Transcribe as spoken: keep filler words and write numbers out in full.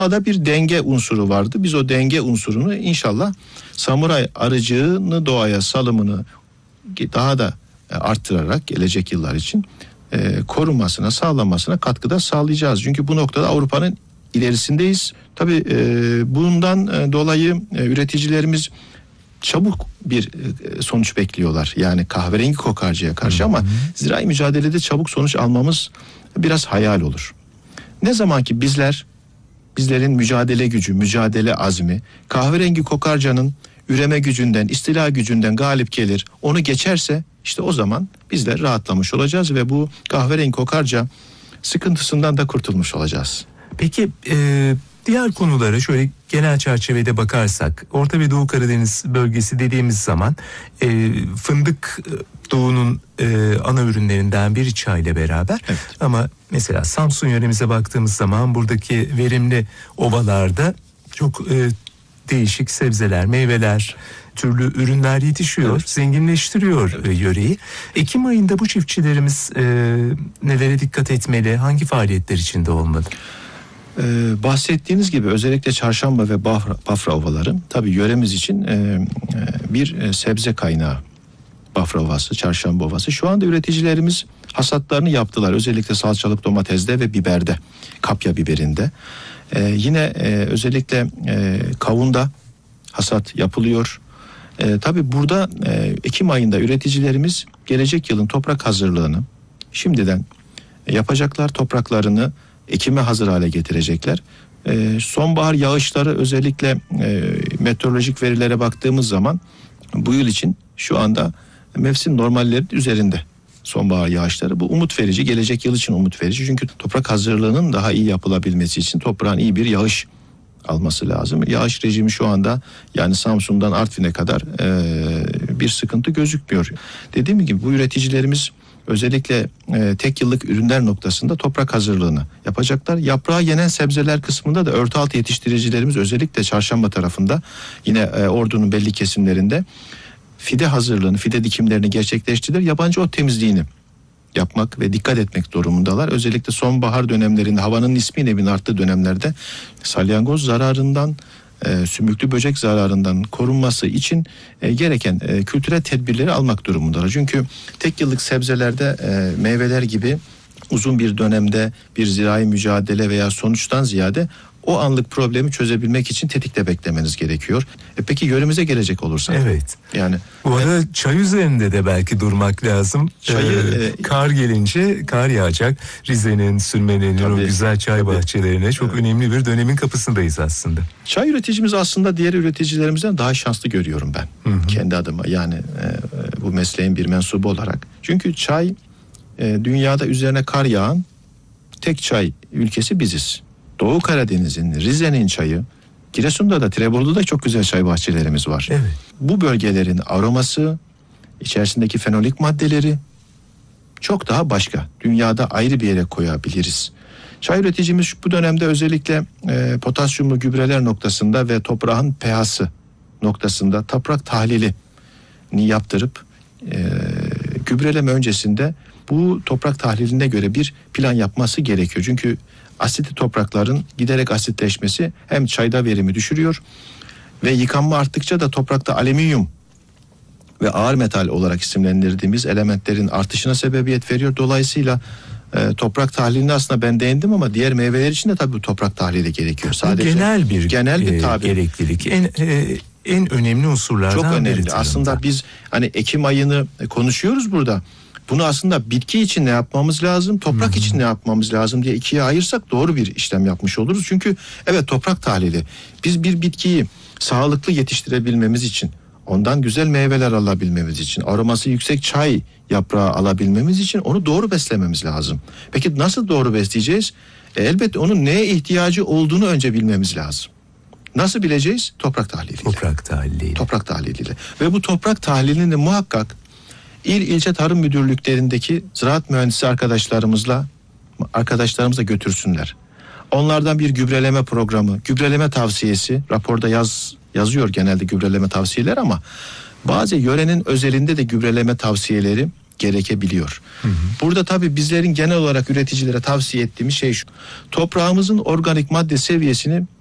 da bir denge unsuru vardı. Biz o denge unsurunu inşallah samuray arıcığını doğaya salımını daha da arttırarak gelecek yıllar için e, korunmasına, sağlanmasına katkıda sağlayacağız. Çünkü bu noktada Avrupa'nın ilerisindeyiz. Tabii e, bundan e, dolayı e, üreticilerimiz çabuk bir e, sonuç bekliyorlar. Yani kahverengi kokarcaya karşı, ama zirai mücadelede çabuk sonuç almamız biraz hayal olur. Ne zaman ki bizler, bizlerin mücadele gücü, mücadele azmi kahverengi kokarcanın üreme gücünden, istila gücünden galip gelir, onu geçerse işte o zaman bizler rahatlamış olacağız ve bu kahverengi kokarca sıkıntısından da kurtulmuş olacağız. Peki e, diğer konulara şöyle genel çerçevede bakarsak, Orta ve Doğu Karadeniz bölgesi dediğimiz zaman e, fındık doğunun e, ana ürünlerinden biri çayla beraber. Evet. Ama mesela Samsun yöremize baktığımız zaman buradaki verimli ovalarda çok e, değişik sebzeler, meyveler, türlü ürünler yetişiyor, evet. zenginleştiriyor evet. yöreyi. Ekim ayında bu çiftçilerimiz e, nelere dikkat etmeli, hangi faaliyetler içinde olmalı? Ee, bahsettiğiniz gibi özellikle Çarşamba ve Bafra, Bafra ovaları tabii yöremiz için e, e, bir e, sebze kaynağı. Bafra Ovası, Çarşamba Ovası. Şu anda üreticilerimiz hasatlarını yaptılar. Özellikle salçalık domatesde ve biberde, kapya biberinde. Ee, yine e, özellikle e, kavunda hasat yapılıyor. E, tabii burada e, Ekim ayında üreticilerimiz gelecek yılın toprak hazırlığını şimdiden yapacaklar. Topraklarını ekime hazır hale getirecekler. E, sonbahar yağışları, özellikle e, meteorolojik verilere baktığımız zaman bu yıl için şu anda mevsim normallerinin üzerinde sonbahar yağışları. Bu umut verici, gelecek yıl için umut verici. Çünkü toprak hazırlığının daha iyi yapılabilmesi için toprağın iyi bir yağış alması lazım. Yağış rejimi şu anda yani Samsun'dan Artvin'e kadar e, bir sıkıntı gözükmüyor. Dediğim gibi bu üreticilerimiz özellikle e, tek yıllık ürünler noktasında toprak hazırlığını yapacaklar. Yaprağı yenen sebzeler kısmında da örtü altı yetiştiricilerimiz özellikle Çarşamba tarafında, yine e, Ordu'nun belli kesimlerinde fide hazırlığını, fide dikimlerini gerçekleştirdiler. Yabancı ot temizliğini yapmak ve dikkat etmek durumundalar. Özellikle sonbahar dönemlerinde, havanın nispi arttığı dönemlerde salyangoz zararından, e, sümüklü böcek zararından korunması için e, gereken e, kültürel tedbirleri almak durumundalar. Çünkü tek yıllık sebzelerde e, meyveler gibi uzun bir dönemde bir zirai mücadele veya sonuçtan ziyade o anlık problemi çözebilmek için tetikte beklemeniz gerekiyor. E peki yöremize gelecek olursak? Evet. Yani bu arada e, çay üzerinde de belki durmak lazım. Çayı, ee, e, kar gelince kar yağacak. Rize'nin, Sürmene'nin tabii, o güzel çay tabii, bahçelerine çok evet. önemli bir dönemin kapısındayız aslında. Çay üreticimiz aslında diğer üreticilerimizden daha şanslı görüyorum ben. Hı hı. Kendi adıma yani e, bu mesleğin bir mensubu olarak. Çünkü çay e, dünyada üzerine kar yağan tek çay ülkesi biziz. Doğu Karadeniz'in, Rize'nin çayı, Giresun'da da, Tirebolu'da da çok güzel çay bahçelerimiz var. Evet. Bu bölgelerin aroması, içerisindeki fenolik maddeleri çok daha başka. Dünyada ayrı bir yere koyabiliriz. Çay üreticimiz bu dönemde özellikle e, potasyumlu gübreler noktasında ve toprağın pH'sı noktasında toprak tahlilini yaptırıp e, gübreleme öncesinde bu toprak tahliline göre bir plan yapması gerekiyor. Çünkü asitli toprakların giderek asitleşmesi hem çayda verimi düşürüyor ve yıkanma arttıkça da toprakta alüminyum ve ağır metal olarak isimlendirdiğimiz elementlerin artışına sebebiyet veriyor. Dolayısıyla e, toprak tahlilini aslında ben değindim ama diğer meyveler için de tabii bu toprak tahlili gerekiyor. Sadece genel bir genel bir tabir. Gereklilik. En e, en önemli unsurlardan çok önemli. biri. Aslında biz hani Ekim ayını konuşuyoruz burada. Bunu aslında bitki için ne yapmamız lazım, toprak Hı-hı. için ne yapmamız lazım diye ikiye ayırsak doğru bir işlem yapmış oluruz. Çünkü evet, toprak tahlili. Biz bir bitkiyi sağlıklı yetiştirebilmemiz için, ondan güzel meyveler alabilmemiz için, aroması yüksek çay yaprağı alabilmemiz için onu doğru beslememiz lazım. Peki nasıl doğru besleyeceğiz? E, elbette onun neye ihtiyacı olduğunu önce bilmemiz lazım. Nasıl bileceğiz? Toprak tahliliyle. Toprak tahliliyle. Toprak tahliliyle. Ve bu toprak tahlilini de muhakkak İl ilçe tarım müdürlüklerindeki ziraat mühendisi arkadaşlarımızla arkadaşlarımızla götürsünler. Onlardan bir gübreleme programı, gübreleme tavsiyesi, raporda yaz yazıyor genelde gübreleme tavsiyeler, ama bazı yörenin özelinde de gübreleme tavsiyeleri gerekebiliyor. Hı hı. Burada tabii bizlerin genel olarak üreticilere tavsiye ettiğimiz şey şu: toprağımızın organik madde seviyesini